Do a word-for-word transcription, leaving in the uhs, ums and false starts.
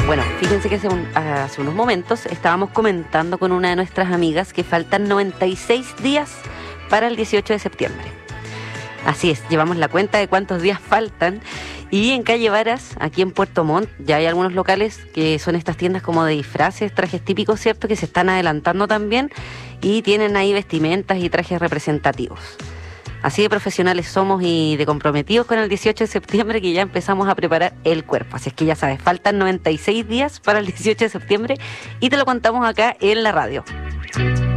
Bueno, fíjense que hace, un- hace unos momentos estábamos comentando con una de nuestras amigas que faltan noventa y seis días para el dieciocho de septiembre. Así es, llevamos la cuenta de cuántos días faltan. Y en Calle Varas, aquí en Puerto Montt, ya hay algunos locales que son estas tiendas como de disfraces, trajes típicos, ¿cierto? Que se están adelantando también y tienen ahí vestimentas y trajes representativos. Así de profesionales somos y de comprometidos con el dieciocho de septiembre, que ya empezamos a preparar el cuerpo. Así es que ya sabes, faltan noventa y seis días para el dieciocho de septiembre y te lo contamos acá en la radio.